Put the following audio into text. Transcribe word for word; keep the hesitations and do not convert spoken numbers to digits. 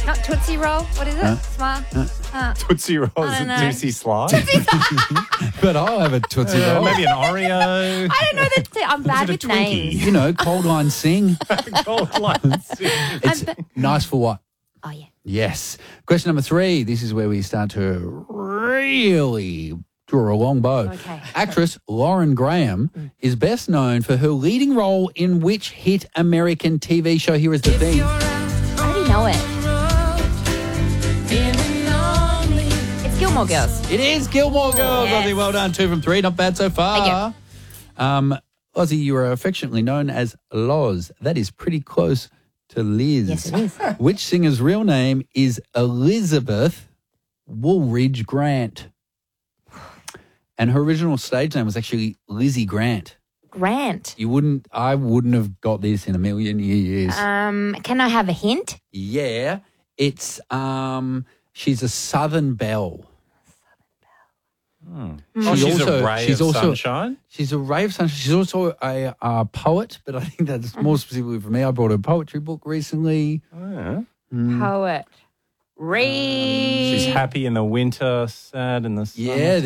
Not Tootsie Roll. What is it? Huh? Smart. Uh, Tootsie Roll I is don't a know. juicy slide. But I'll have a Tootsie Uh, Roll. maybe an Oreo. I don't know that. I'm bad it a with Twinkie? names. You know, Cold Line Sing. Gold lights. It's nice for what? Oh, yeah. Yes. Question number three. This is where we start to really draw a long bow. Okay. Actress Lauren Graham is best known for her leading role in which hit American T V show? Here is the theme. I already know it. It's Gilmore Girls. It is Gilmore Girls. Yes. Ozzy, well done. Two from three. Not bad so far. Um, Ozzy, you are affectionately known as Loz. That is pretty close to Liz. Yes, it is. Which singer's real name is Elizabeth Woolridge Grant? And her original stage name was actually Lizzie Grant. Grant. You wouldn't, I wouldn't have got this in a million years. Um, can I have a hint? yeah, it's, um, she's a Southern belle. Oh, She she's also- a ray she's of also- sunshine. She's a ray of sunshine. She's also a uh, poet, but I think that's more specifically for me. I brought a poetry book recently. Oh, yeah. Poet. Read. She's happy in the winter, sad in the summer. Yeah,